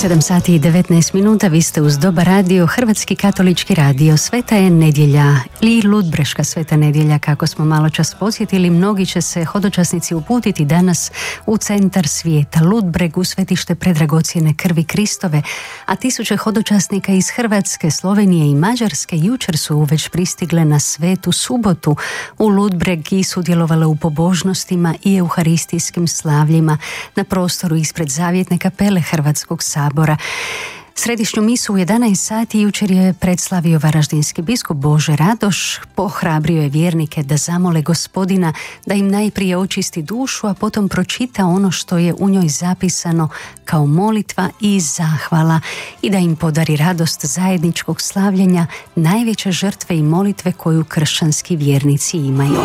7 sati i 19 minuta, vi ste uz Dobar radio, Hrvatski katolički radio. Sveta je nedjelja ili Ludbreška sveta nedjelja, kako smo malo čas posjetili. Mnogi će se hodočasnici uputiti danas u centar svijeta, Ludbreg, u svetište predragocjene krvi Kristove, a tisuće hodočasnika iz Hrvatske, Slovenije i Mađarske jučer su već pristigle na Svetu subotu u Ludbreg i sudjelovale u pobožnostima i euharistijskim slavljima na prostoru ispred Zavjetne kapele Hrvatskog sabora. Središnju misu u 11 sati jučer je predslavio varaždinski biskup Bože Radoš. Pohrabrio je vjernike da zamole Gospodina da im najprije očisti dušu, a potom pročita ono što je u njoj zapisano kao molitva i zahvala i da im podari radost zajedničkog slavljenja, najveće žrtve i molitve koju kršćanski vjernici imaju.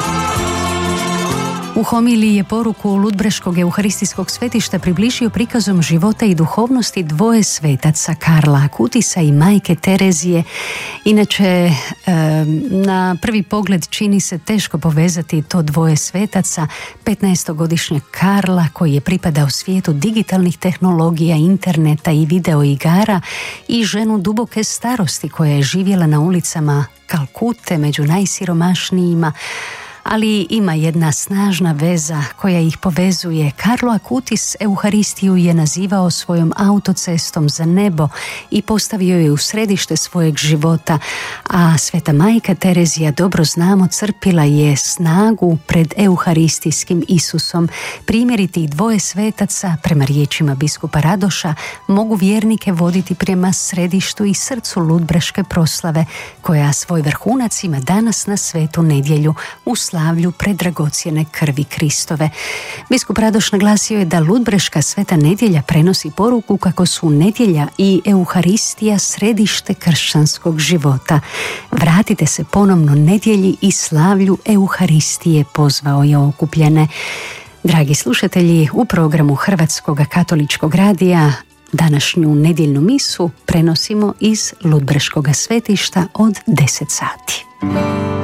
U homiliji je poruku Ludbreškog euharistijskog svetišta približio prikazom života i duhovnosti dvoje svetaca, Karla Akutisa i majke Terezije. Inače, na prvi pogled čini se teško povezati to dvoje svetaca, 15-godišnjeg Karla koji je pripadao svijetu digitalnih tehnologija, interneta i video igara, i ženu duboke starosti koja je živjela na ulicama Kalkute među najsiromašnijima. Ali ima jedna snažna veza koja ih povezuje. Karlo Akutis Euharistiju je nazivao svojom autocestom za nebo i postavio je u središte svojeg života, a sveta majka Terezija, dobro znamo, crpila je snagu pred euharistijskim Isusom. Primjeri tih dvoje svetaca, prema riječima biskupa Radoša, mogu vjernike voditi prema središtu i srcu Ludbreške proslave, koja svoj vrhunac ima danas na Svetu nedjelju u slavlju predragocjene krvi Kristove. Biskup Radoš naglasio je da Ludbreška sveta nedjelja prenosi poruku kako su nedjelja i Euharistija središte kršćanskog života. Vratite se ponovno nedjelji i slavlju Euharistije, pozvao je okupljene. Dragi slušatelji, u programu Hrvatskog katoličkog radija današnju nedjeljnu misu prenosimo iz Ludbreškog svetišta od 10 sati.